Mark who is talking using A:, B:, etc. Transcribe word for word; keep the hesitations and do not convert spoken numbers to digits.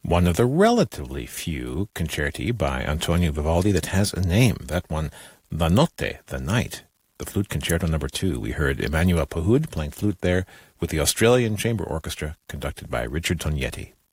A: one of the relatively few concerti by Antonio Vivaldi that has a name. That one, La Notte, The Night, the Flute Concerto Number Two. We heard Emmanuel Pahud playing flute there with the Australian Chamber Orchestra conducted by Richard Tognetti.